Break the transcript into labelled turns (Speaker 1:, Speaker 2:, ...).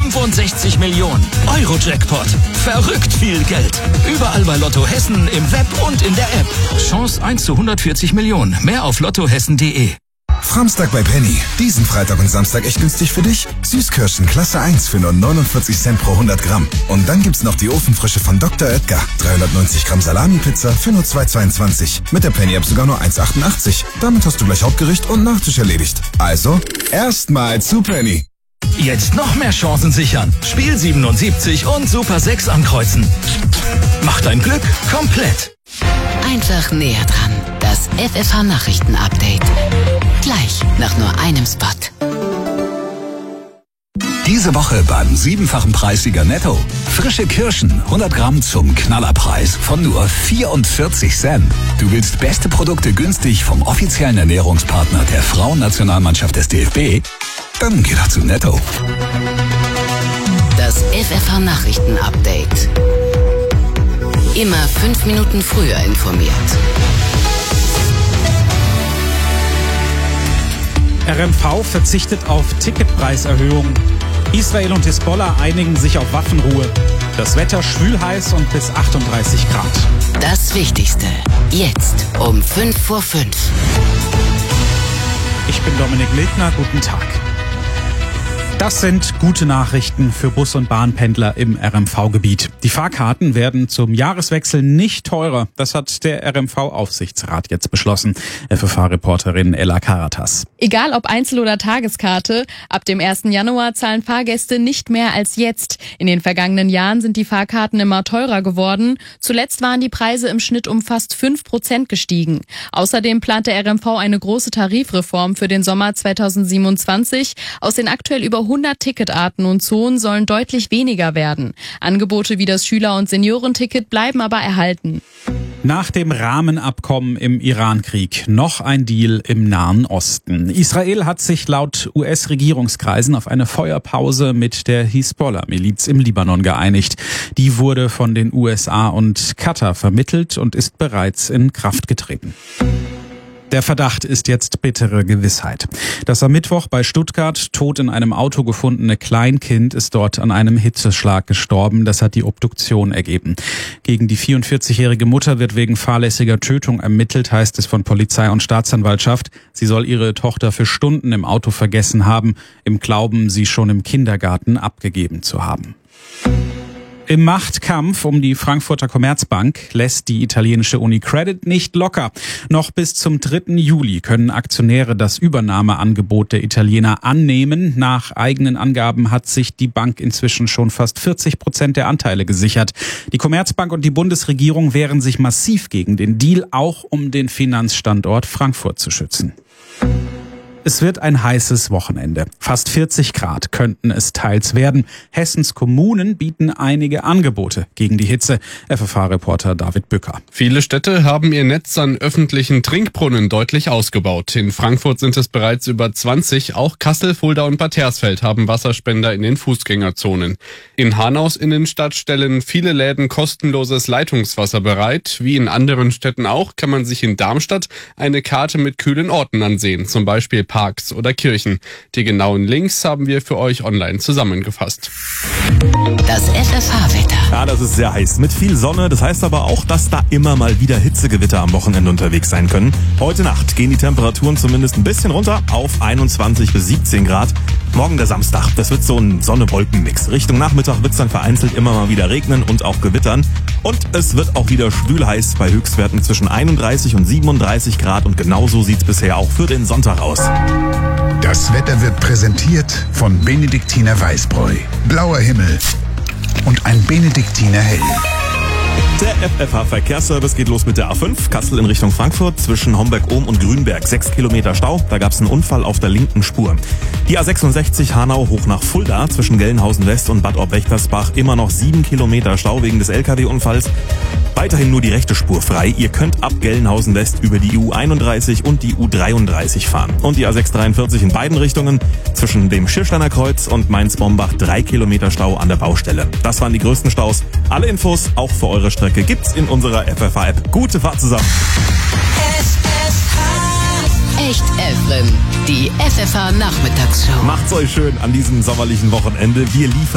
Speaker 1: 65 Millionen. Euro-Jackpot. Verrückt viel Geld. Überall bei Lotto Hessen, im Web und in der App. Chance 1 zu 140 Millionen. Mehr auf lottohessen.de.
Speaker 2: Samstag bei Penny. Diesen Freitag und Samstag echt günstig für dich. Süßkirschen Klasse 1 für nur 49 Cent pro 100 Gramm. Und dann gibt's noch die Ofenfrische von Dr. Oetker. 390 Gramm Salami-Pizza für nur 2,22. Mit der Penny-App sogar nur 1,88. Damit hast du gleich Hauptgericht und Nachtisch erledigt. Also, erstmal zu Penny.
Speaker 1: Jetzt noch mehr Chancen sichern. Spiel 77 und Super 6 ankreuzen. Mach dein Glück komplett.
Speaker 3: Einfach näher dran. Das FFH-Nachrichten-Update. Gleich nach nur einem Spot.
Speaker 4: Diese Woche beim 7-fachen Preissieger Netto. Frische Kirschen, 100 Gramm zum Knallerpreis von nur 44 Cent. Du willst beste Produkte günstig vom offiziellen Ernährungspartner der Frauennationalmannschaft des DFB? Dann geh doch zu Netto.
Speaker 3: Das FFH-Nachrichten-Update. Immer 5 Minuten früher informiert.
Speaker 5: RMV verzichtet auf Ticketpreiserhöhung. Israel und Hisbollah einigen sich auf Waffenruhe. Das Wetter schwül heiß und bis 38 Grad.
Speaker 3: Das Wichtigste. Jetzt um 5:05 Uhr.
Speaker 5: Ich bin Dominik Miltner. Guten Tag. Das sind gute Nachrichten für Bus- und Bahnpendler im RMV-Gebiet. Die Fahrkarten werden zum Jahreswechsel nicht teurer. Das hat der RMV-Aufsichtsrat jetzt beschlossen. FFH-Reporterin Ella Karatas.
Speaker 6: Egal ob Einzel- oder Tageskarte, ab dem 1. Januar zahlen Fahrgäste nicht mehr als jetzt. In den vergangenen Jahren sind die Fahrkarten immer teurer geworden. Zuletzt waren die Preise im Schnitt um fast 5% gestiegen. Außerdem plant der RMV eine große Tarifreform für den Sommer 2027. Aus den aktuell über 100 Ticketarten und Zonen sollen deutlich weniger werden. Angebote wie das Schüler- und Seniorenticket bleiben aber erhalten.
Speaker 5: Nach dem Rahmenabkommen im Irankrieg noch ein Deal im Nahen Osten. Israel hat sich laut US-Regierungskreisen auf eine Feuerpause mit der Hisbollah-Miliz im Libanon geeinigt. Die wurde von den USA und Katar vermittelt und ist bereits in Kraft getreten. Der Verdacht ist jetzt bittere Gewissheit. Das am Mittwoch bei Stuttgart tot in einem Auto gefundene Kleinkind ist dort an einem Hitzeschlag gestorben. Das hat die Obduktion ergeben. Gegen die 44-jährige Mutter wird wegen fahrlässiger Tötung ermittelt, heißt es von Polizei und Staatsanwaltschaft. Sie soll ihre Tochter für Stunden im Auto vergessen haben, im Glauben, sie schon im Kindergarten abgegeben zu haben. Im Machtkampf um die Frankfurter Commerzbank lässt die italienische UniCredit nicht locker. Noch bis zum 3. Juli können Aktionäre das Übernahmeangebot der Italiener annehmen. Nach eigenen Angaben hat sich die Bank inzwischen schon fast 40% der Anteile gesichert. Die Commerzbank und die Bundesregierung wehren sich massiv gegen den Deal, auch um den Finanzstandort Frankfurt zu schützen. Es wird ein heißes Wochenende. Fast 40 Grad könnten es teils werden. Hessens Kommunen bieten einige Angebote gegen die Hitze. FFH-Reporter David Bücker.
Speaker 7: Viele Städte haben ihr Netz an öffentlichen Trinkbrunnen deutlich ausgebaut. In Frankfurt sind es bereits über 20. Auch Kassel, Fulda und Bad Hersfeld haben Wasserspender in den Fußgängerzonen. In Hanaus Innenstadt stellen viele Läden kostenloses Leitungswasser bereit. Wie in anderen Städten auch, kann man sich in Darmstadt eine Karte mit kühlen Orten ansehen. Zum Beispiel Parks oder Kirchen. Die genauen Links haben wir für euch online zusammengefasst.
Speaker 3: Das FFH-Wetter.
Speaker 8: Ja, das ist sehr heiß mit viel Sonne. Das heißt aber auch, dass da immer mal wieder Hitzegewitter am Wochenende unterwegs sein können. Heute Nacht gehen die Temperaturen zumindest ein bisschen runter auf 21 bis 17 Grad. Morgen der Samstag, das wird so ein Sonne-Wolken-Mix. Richtung Nachmittag wird es dann vereinzelt immer mal wieder regnen und auch gewittern. Und es wird auch wieder schwül heiß bei Höchstwerten zwischen 31 und 37 Grad. Und genauso sieht es bisher auch für den Sonntag aus.
Speaker 2: Das Wetter wird präsentiert von Benediktiner Weißbräu. Blauer Himmel und ein Benediktiner Hell.
Speaker 8: Der FFH-Verkehrsservice geht los mit der A5, Kassel in Richtung Frankfurt, zwischen Homberg-Ohm und Grünberg. 6 Kilometer Stau, da gab es einen Unfall auf der linken Spur. Die A66 Hanau hoch nach Fulda, zwischen Gelnhausen West und Bad Orb-Wächtersbach, immer noch 7 Kilometer Stau wegen des LKW-Unfalls. Weiterhin nur die rechte Spur frei. Ihr könnt ab Gelnhausen West über die U31 und die U33 fahren. Und die A643 in beiden Richtungen, zwischen dem Schirsteiner Kreuz und Mainz-Bombach, 3 Kilometer Stau an der Baustelle. Das waren die größten Staus. Alle Infos, auch für eure Strecke, gibt's in unserer FFH-App. Gute Fahrt zusammen.
Speaker 3: Echt FM, die FFH-Nachmittagsshow.
Speaker 8: Macht's euch schön an diesem sommerlichen Wochenende. Wir liefern